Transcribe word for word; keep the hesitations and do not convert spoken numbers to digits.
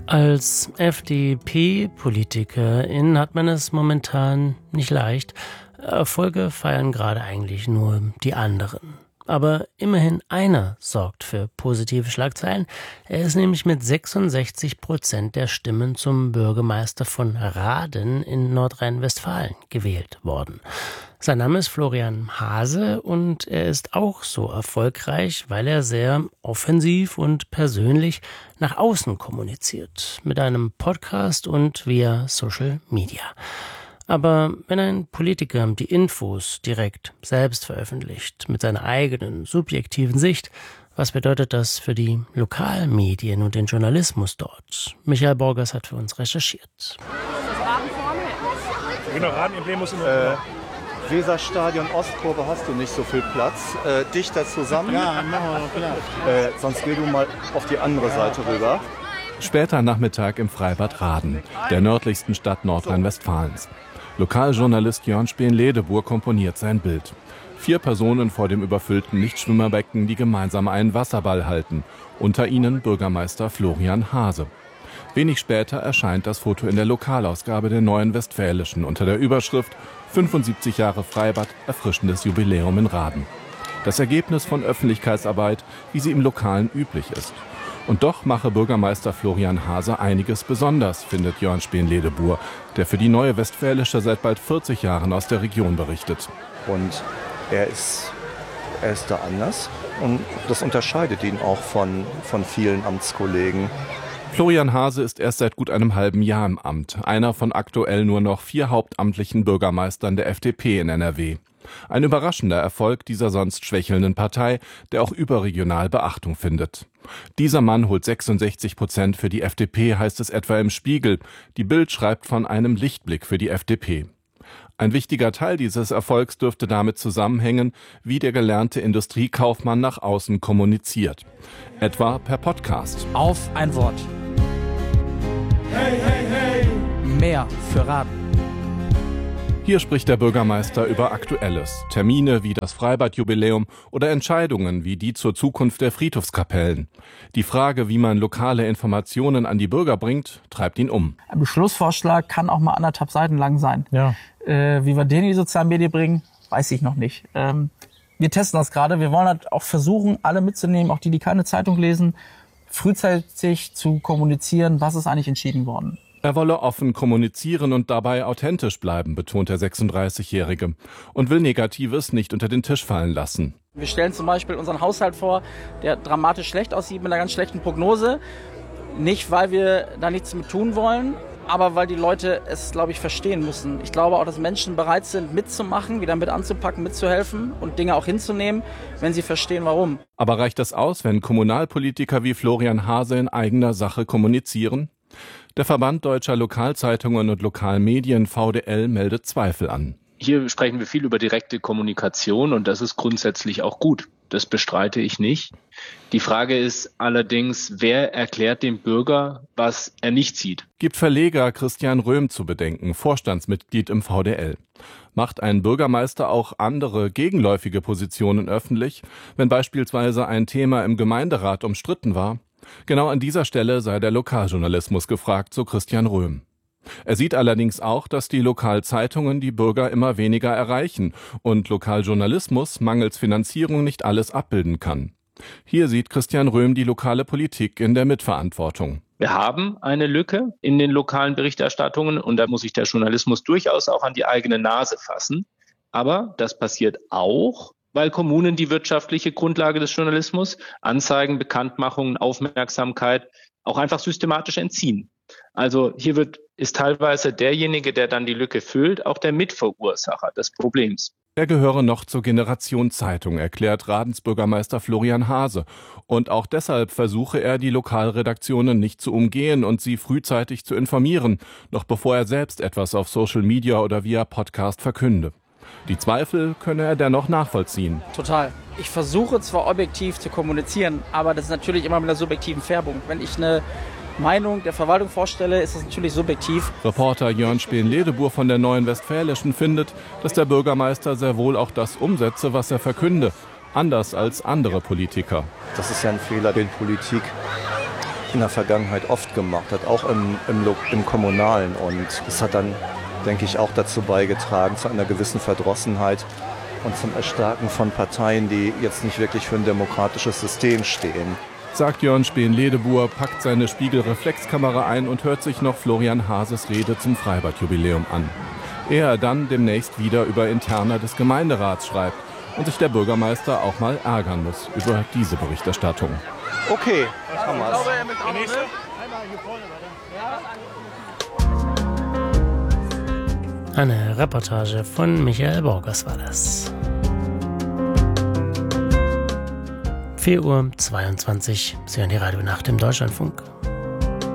Als F D P-Politikerin hat man es momentan nicht leicht. Erfolge feiern gerade eigentlich nur die anderen. Aber immerhin einer sorgt für positive Schlagzeilen. Er ist nämlich mit sechsundsechzig Prozent der Stimmen zum Bürgermeister von Rahden in Nordrhein-Westfalen gewählt worden. Sein Name ist Florian Haase und er ist auch so erfolgreich, weil er sehr offensiv und persönlich nach außen kommuniziert. Mit einem Podcast und via Social Media. Aber wenn ein Politiker die Infos direkt selbst veröffentlicht, mit seiner eigenen subjektiven Sicht, was bedeutet das für die Lokalmedien und den Journalismus dort? Michael Borgers hat für uns recherchiert. Genau, Rahden-Emblem muss in äh, Weserstadion Ostkurve hast du nicht so viel Platz. Äh, dichter zusammen. Ja, machen wir noch Platz. Äh, sonst geh du mal auf die andere Seite rüber. Später Nachmittag im Freibad Rahden, der nördlichsten Stadt Nordrhein-Westfalens. Lokaljournalist Jörn Speen-Ledeburg komponiert sein Bild. Vier Personen vor dem überfüllten Nichtschwimmerbecken, die gemeinsam einen Wasserball halten. Unter ihnen Bürgermeister Florian Haase. Wenig später erscheint das Foto in der Lokalausgabe der Neuen Westfälischen unter der Überschrift fünfundsiebzig Jahre Freibad, erfrischendes Jubiläum in Rahden. Das Ergebnis von Öffentlichkeitsarbeit, wie sie im Lokalen üblich ist. Und doch mache Bürgermeister Florian Haase einiges besonders, findet Jörn Speen-Ledeburg, der für die Neue Westfälische seit bald vierzig Jahren aus der Region berichtet. Und er ist, er ist da anders und das unterscheidet ihn auch von, von vielen Amtskollegen. Florian Haase ist erst seit gut einem halben Jahr im Amt, einer von aktuell nur noch vier hauptamtlichen Bürgermeistern der F D P in N R W. Ein überraschender Erfolg dieser sonst schwächelnden Partei, der auch überregional Beachtung findet. Dieser Mann holt sechsundsechzig Prozent für die F D P, heißt es etwa im Spiegel. Die Bild schreibt von einem Lichtblick für die F D P. Ein wichtiger Teil dieses Erfolgs dürfte damit zusammenhängen, wie der gelernte Industriekaufmann nach außen kommuniziert. Etwa per Podcast. Auf ein Wort. Hey, hey, hey. Mehr für Rahden. Hier spricht der Bürgermeister über Aktuelles, Termine wie das Freibadjubiläum oder Entscheidungen wie die zur Zukunft der Friedhofskapellen. Die Frage, wie man lokale Informationen an die Bürger bringt, treibt ihn um. Ein Beschlussvorschlag kann auch mal anderthalb Seiten lang sein. Ja. Äh, wie wir den in die sozialen Medien bringen, weiß ich noch nicht. Ähm, wir testen das gerade. Wir wollen halt auch versuchen, alle mitzunehmen, auch die, die keine Zeitung lesen, frühzeitig zu kommunizieren, was ist eigentlich entschieden worden. Er wolle offen kommunizieren und dabei authentisch bleiben, betont der sechsunddreißigjährige, und will Negatives nicht unter den Tisch fallen lassen. Wir stellen zum Beispiel unseren Haushalt vor, der dramatisch schlecht aussieht mit einer ganz schlechten Prognose. Nicht, weil wir da nichts mit tun wollen, aber weil die Leute es, glaube ich, verstehen müssen. Ich glaube auch, dass Menschen bereit sind, mitzumachen, wieder mit anzupacken, mitzuhelfen und Dinge auch hinzunehmen, wenn sie verstehen, warum. Aber reicht das aus, wenn Kommunalpolitiker wie Florian Haase in eigener Sache kommunizieren? Der Verband Deutscher Lokalzeitungen und Lokalmedien V D L meldet Zweifel an. Hier sprechen wir viel über direkte Kommunikation und das ist grundsätzlich auch gut. Das bestreite ich nicht. Die Frage ist allerdings, wer erklärt dem Bürger, was er nicht sieht? Gibt Verleger Christian Röhm zu bedenken, Vorstandsmitglied im V D L. Macht ein Bürgermeister auch andere gegenläufige Positionen öffentlich, wenn beispielsweise ein Thema im Gemeinderat umstritten war? Genau an dieser Stelle sei der Lokaljournalismus gefragt, so Christian Röhm. Er sieht allerdings auch, dass die Lokalzeitungen die Bürger immer weniger erreichen und Lokaljournalismus mangels Finanzierung nicht alles abbilden kann. Hier sieht Christian Röhm die lokale Politik in der Mitverantwortung. Wir haben eine Lücke in den lokalen Berichterstattungen und da muss sich der Journalismus durchaus auch an die eigene Nase fassen. Aber das passiert auch, weil Kommunen die wirtschaftliche Grundlage des Journalismus, Anzeigen, Bekanntmachungen, Aufmerksamkeit auch einfach systematisch entziehen. Also hier wird, ist teilweise derjenige, der dann die Lücke füllt, auch der Mitverursacher des Problems. Er gehöre noch zur Generation Zeitung, erklärt Radens Bürgermeister Florian Haase. Und auch deshalb versuche er, die Lokalredaktionen nicht zu umgehen und sie frühzeitig zu informieren, noch bevor er selbst etwas auf Social Media oder via Podcast verkünde. Die Zweifel könne er dennoch nachvollziehen. Total. Ich versuche zwar objektiv zu kommunizieren, aber das ist natürlich immer mit einer subjektiven Färbung. Wenn ich eine Meinung der Verwaltung vorstelle, ist das natürlich subjektiv. Reporter Jörn Speen-Ledeburg von der Neuen Westfälischen findet, dass der Bürgermeister sehr wohl auch das umsetze, was er verkünde, anders als andere Politiker. Das ist ja ein Fehler, den Politik in der Vergangenheit oft gemacht hat, auch im, im, im Kommunalen. Und das hat dann, denke ich, auch dazu beigetragen, zu einer gewissen Verdrossenheit und zum Erstarken von Parteien, die jetzt nicht wirklich für ein demokratisches System stehen. Sagt Jörn Speen-Ledebour, packt seine Spiegelreflexkamera ein und hört sich noch Florian Haases Rede zum Freibad-Jubiläum an. Er dann demnächst wieder über Interna des Gemeinderats schreibt und sich der Bürgermeister auch mal ärgern muss über diese Berichterstattung. Okay, haben wir's. Eine Reportage von Michael Borgers war das. vier Uhr zweiundzwanzig, Sie hören die Radio Nacht im Deutschlandfunk.